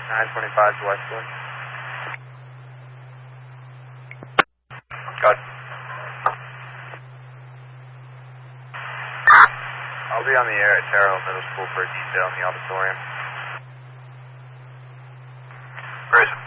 925 to Westwood. Got. I'll be on the air at Terre Haute Middle School for a detail in the auditorium. Where is it?